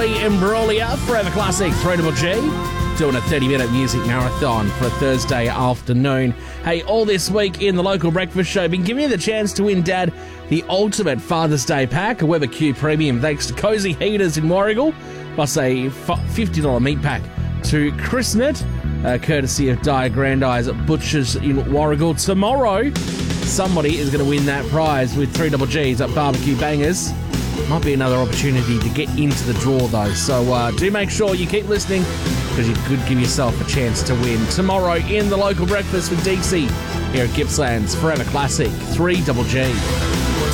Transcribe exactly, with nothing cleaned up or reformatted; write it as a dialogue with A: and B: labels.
A: Lee Imbruglia, Forever Classic, three Double G. Doing a thirty-minute music marathon for a Thursday afternoon. Hey, all this week in the local breakfast show, been giving you the chance to win, Dad, the ultimate Father's Day pack, a Weber Q Premium, thanks to Cozy Heaters in Warragul, plus a fifty dollars meat pack to christen it, uh, courtesy of Dire Grandi's Butchers in Warragul. Tomorrow, somebody is going to win that prize with three Double G's at Barbecue Bangers. Might be another opportunity to get into the draw, though. So uh, do make sure you keep listening, because you could give yourself a chance to win tomorrow in the local breakfast with D C here at Gippsland's Forever Classic, three Double G.